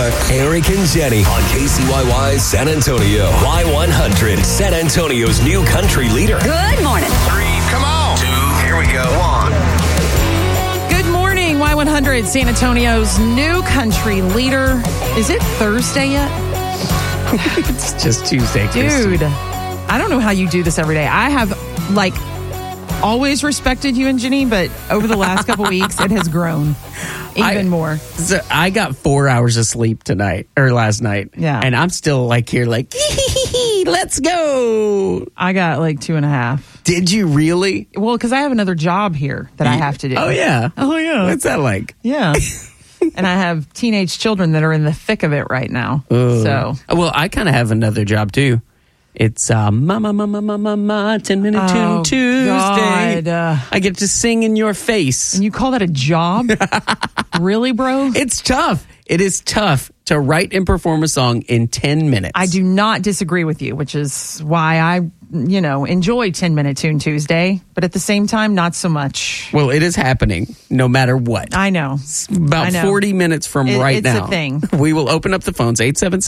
are Eric and Jenny on KCYY San Antonio. Y100, San Antonio's new country leader. Good morning. 3, come on. 2, here we go. 1. Good morning, Y100, San Antonio's new country leader. Is it Thursday yet? It's just Tuesday, Christy. Dude, I don't know how you do this every day. I have, always respected you and Jenny, but over the last couple weeks, it has grown even more. So I got 4 hours of sleep last night. Yeah. And I'm still here let's go. I got 2.5. Did you really? Well, because I have another job here that I have to do. Oh, yeah. Oh, yeah. What's that like? Yeah. And I have teenage children that are in the thick of it right now. Ooh. So, well, I kind of have another job too. It's Mama 10-minute tune Tuesday. God. I get to sing in your face. And you call that a job? Really, bro? It's tough. It is tough to write and perform a song in 10 minutes. I do not disagree with you, which is why I, enjoy 10-minute tune Tuesday, but at the same time, not so much. Well, it is happening no matter what. I know. About 40 minutes from right now. It's a thing. We will open up the phones,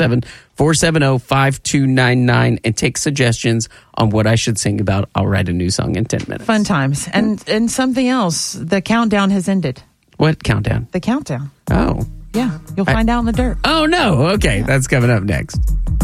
877-470-5299, and take suggestions on what I should sing about. I'll write a new song in 10 minutes. Fun times. And something else, the countdown has ended. What countdown? The countdown. Oh. Yeah, you'll find out in the dirt. Oh, no. Okay, that's coming up next.